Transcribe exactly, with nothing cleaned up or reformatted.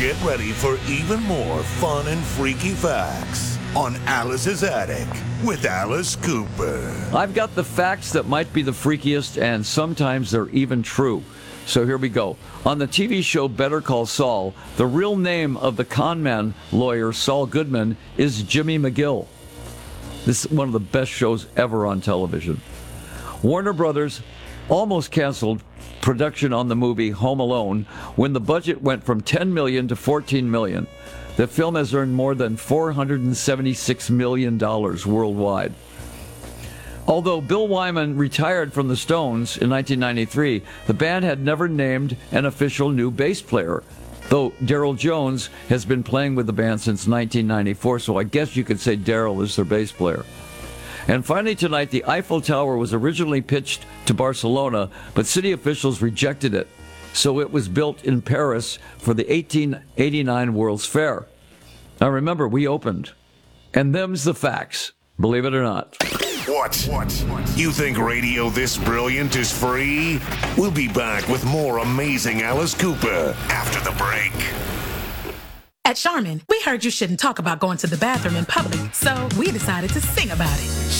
get ready for even more fun and freaky facts on Alice's Attic with Alice Cooper. I've got the facts that might be the freakiest, and sometimes they're even true. So here we go. On the T V show Better Call Saul, the real name of the conman lawyer Saul Goodman is Jimmy McGill. This is one of the best shows ever on television. Warner Brothers almost canceled production on the movie Home Alone when the budget went from ten million dollars to fourteen million dollars. The film has earned more than four hundred seventy-six million dollars worldwide. Although Bill Wyman retired from the Stones in nineteen ninety-three, the band had never named an official new bass player, though Daryl Jones has been playing with the band since nineteen ninety-four, so I guess you could say Daryl is their bass player. And finally tonight, the Eiffel Tower was originally pitched to Barcelona, but city officials rejected it, so it was built in Paris for the eighteen eighty-nine World's Fair. Now remember, we opened, and them's the facts, believe it or not. What? What? You think radio this brilliant is free? We'll be back with more amazing Alice Cooper after the break. At Charmin, we heard you shouldn't talk about going to the bathroom in public, so we decided to sing about it.